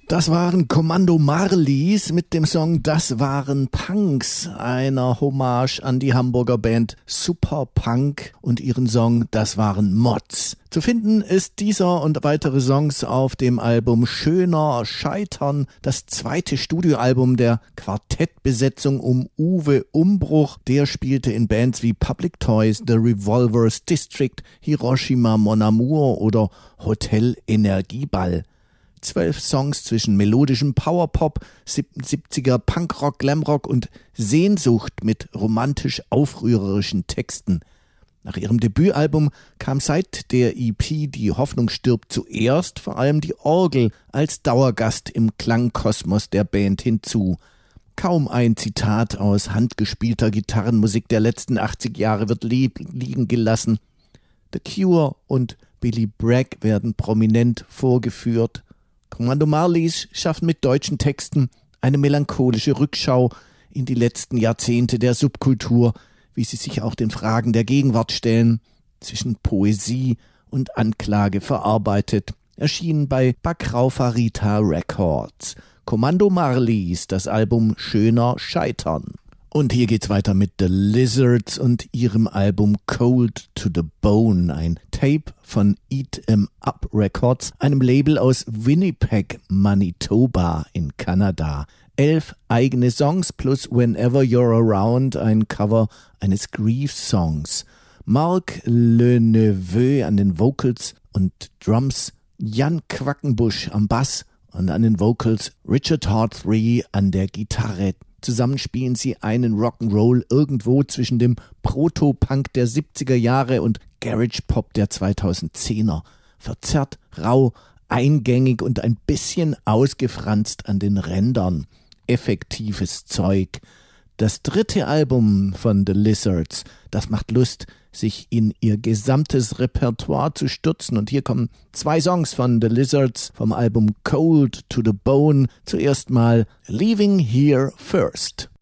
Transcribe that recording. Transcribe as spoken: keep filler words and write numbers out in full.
Das waren Kommando Marlies mit dem Song Das waren Punks, einer Hommage an die Hamburger Band Superpunk und ihren Song Das waren Mods. Zu finden ist dieser und weitere Songs auf dem Album Schöner Scheitern, das zweite Studioalbum der Quartettbesetzung um Uwe Umbruch. Der spielte in Bands wie Public Toys, The Revolvers District, Hiroshima Mon Amour oder Hotel Energieball. Zwölf Songs zwischen melodischem Powerpop, siebziger Punkrock, Glamrock und Sehnsucht mit romantisch aufrührerischen Texten. Nach ihrem Debütalbum kam seit der E P Die Hoffnung stirbt zuerst vor allem die Orgel als Dauergast im Klangkosmos der Band hinzu. Kaum ein Zitat aus handgespielter Gitarrenmusik der letzten achtzig Jahre wird liegen gelassen. The Cure und Billy Bragg werden prominent vorgeführt. Kommando Marlies schaffen mit deutschen Texten eine melancholische Rückschau in die letzten Jahrzehnte der Subkultur, wie sie sich auch den Fragen der Gegenwart stellen, zwischen Poesie und Anklage verarbeitet. Erschienen bei Bakraufarita Records. Kommando Marlies, das Album Schöner Scheitern. Und hier geht's weiter mit The Lizards und ihrem Album Cold to the Bone, ein Tape von Eat 'em Up Records, einem Label aus Winnipeg, Manitoba in Kanada. Elf eigene Songs plus Whenever You're Around, ein Cover eines Grief-Songs. Marc Le Neveu an den Vocals und Drums, Jan Quackenbusch am Bass und an den Vocals Richard Hawtrey an der Gitarre. Zusammen spielen sie einen Rock'n'Roll irgendwo zwischen dem Proto-Punk der siebziger Jahre und Garage-Pop der zweitausendzehner. Verzerrt, rau, eingängig und ein bisschen ausgefranst an den Rändern. Effektives Zeug. Das dritte Album von The Lizards, das macht Lust, sich in ihr gesamtes Repertoire zu stürzen. Und hier kommen zwei Songs von The Lizards vom Album Cold to the Bone. Zuerst mal Leaving Here First.